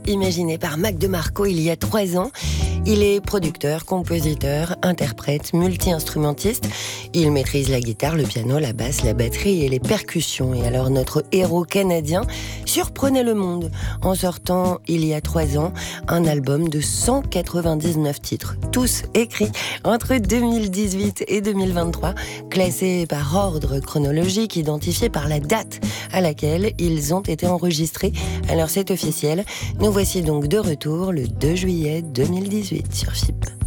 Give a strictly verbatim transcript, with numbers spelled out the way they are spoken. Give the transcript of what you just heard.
Imaginé par Mac DeMarco il y a trois ans, il est producteur, compositeur, interprète, multi-instrumentiste. Il maîtrise la guitare, le piano, la basse, la batterie et les percussions. Et alors notre héros canadien surprenait le monde en sortant il y a trois ans un album de cent quatre-vingt-dix-neuf titres, tous écrits entre deux mille dix-huit et deux mille vingt-trois, classés par ordre chronologique, identifiés par la date à laquelle ils ont été enregistrés. Alors c'est officiel, nous voici donc de retour le deux juillet deux mille dix-huit sur F I P.